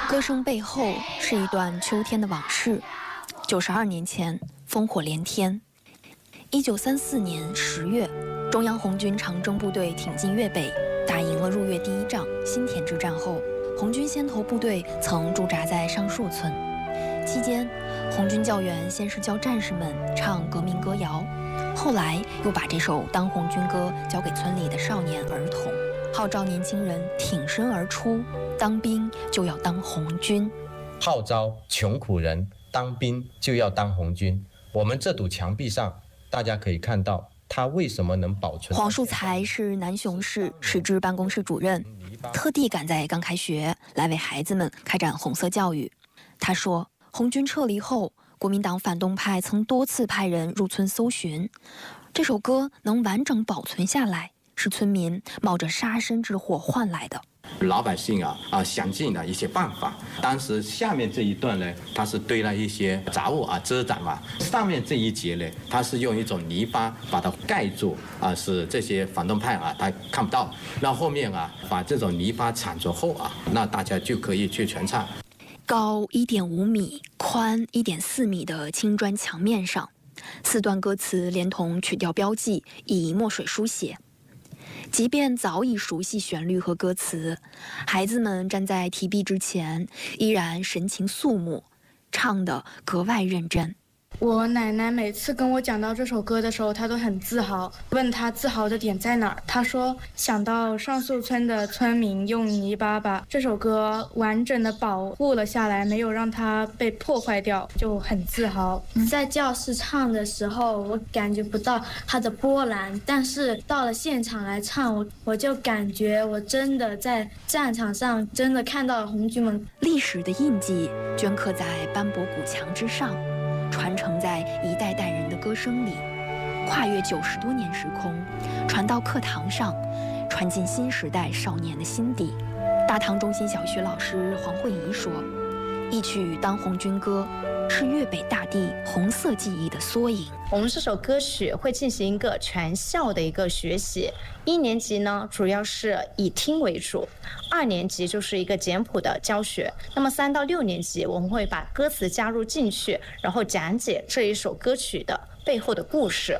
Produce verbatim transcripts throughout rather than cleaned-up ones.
歌声背后是一段秋天的往事。九十二年前，烽火连天。一九三四年十月，中央红军长征部队挺进粤北，打赢了入粤第一仗新田之战后，红军先头部队曾驻扎在上树村。期间，红军教员先是教战士们唱革命歌谣，后来又把这首《当红军歌》交给村里的少年儿童，号召年轻人挺身而出，当兵就要当红军， 号召穷苦人当兵就要当红军。我们这堵墙壁上，大家可以看到它为什么能保存。 黄树才是南雄市市支办公室主任，特地赶在刚开学来为孩子们开展红色教育。他说，红军撤离后，国民党反动派曾多次派人入村搜寻，这首歌能完整保存下来，是村民冒着杀身之祸换来的。 老百姓啊啊想尽了一些办法。当时下面这一段呢，它是堆了一些杂物啊遮挡嘛；上面这一节呢，它是用一种泥巴把它盖住啊，使这些反动派啊他看不到。那后面啊把这种泥巴铲除后啊，那大家就可以去全唱。 高一点五米、宽一点四米的青砖墙面上，四段歌词连同曲调标记以墨水书写。即便早已熟悉旋律和歌词，孩子们站在题壁之前，依然神情肃穆，唱得格外认真。 我奶奶每次跟我讲到这首歌的时候，她都很自豪，问她自豪的点在哪儿。她说想到上树村的村民用泥巴把这首歌完整的保护了下来，没有让它被破坏掉，就很自豪。 在教室唱的时候，我感觉不到它的波澜，但是到了现场来唱，我我就感觉我真的在战场上真的看到了红军们。 历史的印记镌刻在斑驳古墙之上，传承在一代代人的歌声里，跨越九十多年时空，传到课堂上，传进新时代少年的心底。大塘中心小学老师黄慧仪说，一曲《当红军歌》是粤北大地红色记忆的缩影。 我们这首歌曲会进行一个全校的一个学习，一年级呢主要是以听为主，二年级就是一个简谱的教学，那么三到六年级我们会把歌词加入进去，然后讲解这一首歌曲的背后的故事。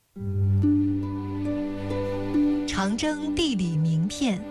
长征地理名片。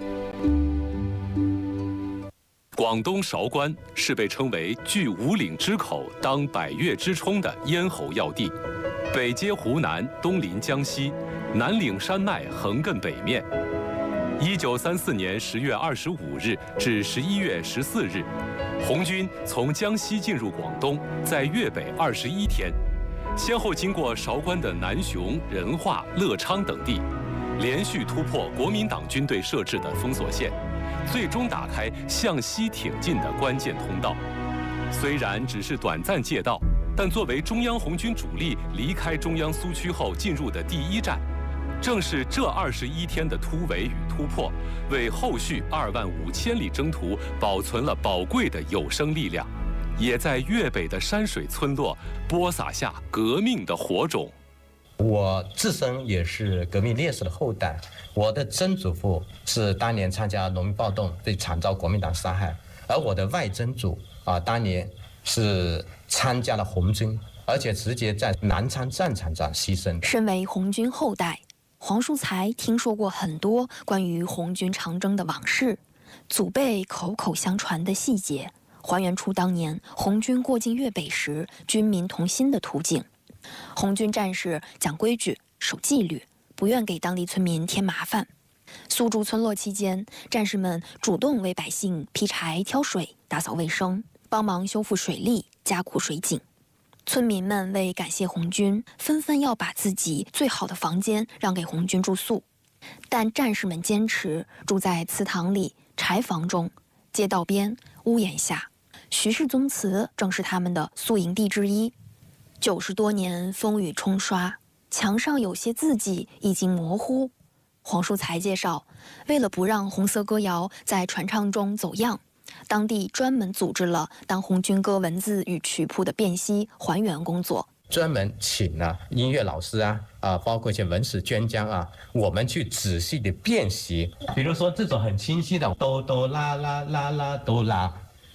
广东韶关是被称为据五岭之口当百越之冲的咽喉要地，北接湖南，东临江西，南岭山脉横亘北面。一九三四年十月二十五日至十一月十四日，红军从江西进入广东，在粤北二十一天，先后经过韶关的南雄、仁化、乐昌等地，连续突破国民党军队设置的封锁线，最终打开向西挺进的关键通道。虽然只是短暂借道，但作为中央红军主力离开中央苏区后进入的第一站，正是这二十一天的突围与突破，为后续二万五千里征途保存了宝贵的有生力量，也在粤北的山水村落播撒下革命的火种。 我自身也是革命烈士的后代，我的曾祖父是当年参加农民暴动被惨遭国民党杀害，而我的外曾祖啊，当年是参加了红军，而且直接在南昌战场上牺牲。 身为红军后代，黄树才听说过很多关于红军长征的往事，祖辈口口相传的细节，还原出当年红军过境粤北时军民同心的图景。红军战士讲规矩、守纪律，不愿给当地村民添麻烦。苏筑村落期间，战士们主动为百姓劈柴、挑水、打扫卫生，帮忙修复水利、加固水井。村民们为感谢红军，纷纷要把自己最好的房间让给红军住宿。但战士们坚持住在祠堂里、柴房中、街道边、屋檐下。徐氏宗祠正是他们的宿营地之一。九十多年风雨冲刷，墙上有些字迹已经模糊。黄树才介绍，为了不让红色歌谣在传唱中走样，当地专门组织了当红军歌文字与曲谱的辨析还原工作， 专门请了音乐老师啊啊，包括一些文史专家啊，我们去仔细的辨析。比如说这种很清晰的哆哆啦啦啦啦哆啦，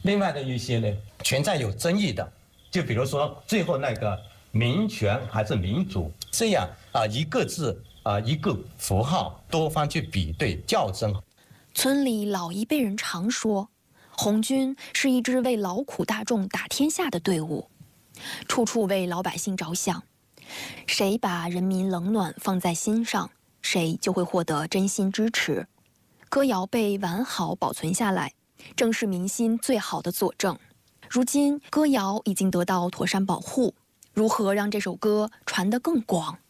另外的一些呢，存在有争议的，就比如说最后那个民权还是民主，这样啊一个字啊一个符号，多方去比对较真。 村里老一辈人常说，红军是一支为劳苦大众打天下的队伍，处处为老百姓着想。谁把人民冷暖放在心上，谁就会获得真心支持。歌谣被完好保存下来，正是民心最好的佐证。如今歌谣已经得到妥善保护，如何让这首歌传得更广，